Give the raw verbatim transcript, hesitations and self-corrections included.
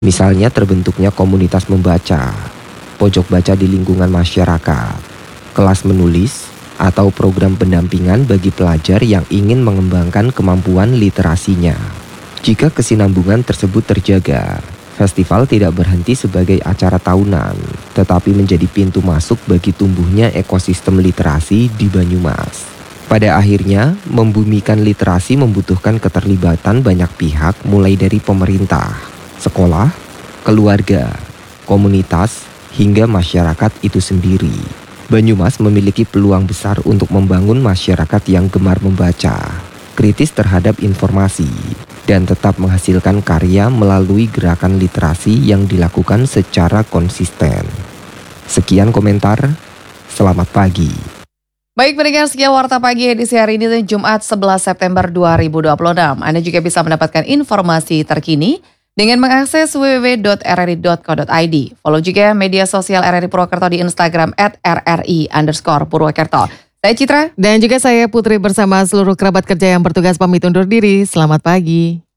Misalnya terbentuknya komunitas membaca, pojok baca di lingkungan masyarakat, kelas menulis, atau program pendampingan bagi pelajar yang ingin mengembangkan kemampuan literasinya. Jika kesinambungan tersebut terjaga, festival tidak berhenti sebagai acara tahunan, tetapi menjadi pintu masuk bagi tumbuhnya ekosistem literasi di Banyumas. Pada akhirnya, membumikan literasi membutuhkan keterlibatan banyak pihak mulai dari pemerintah, sekolah, keluarga, komunitas, hingga masyarakat itu sendiri. Banyumas memiliki peluang besar untuk membangun masyarakat yang gemar membaca, kritis terhadap informasi, dan tetap menghasilkan karya melalui gerakan literasi yang dilakukan secara konsisten. Sekian komentar, selamat pagi. Baik pendengar, sekian Warta Pagi edisi hari ini Jumat sebelas September dua ribu dua puluh enam. Anda juga bisa mendapatkan informasi terkini dengan mengakses w w w dot r r i dot co dot i d. Follow juga media sosial R R I Purwokerto di Instagram at r r i underscore Purwokerto. Saya Citra. Dan juga saya Putri bersama seluruh kerabat kerja yang bertugas pamit undur diri. Selamat pagi.